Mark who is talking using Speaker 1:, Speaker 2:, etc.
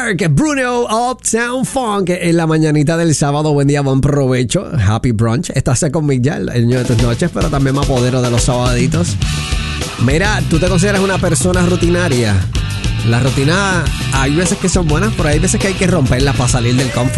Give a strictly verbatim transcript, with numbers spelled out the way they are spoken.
Speaker 1: Park, Bruno Uptown Funk en la mañanita del sábado. Buen día, buen provecho. Happy brunch. Estás con Mick ya, el niño de tus noches, pero también me apodero de los sabaditos. Mira, tú te consideras una persona rutinaria. Las rutinas hay veces que son buenas, pero hay veces que hay que romperlas para salir del comfort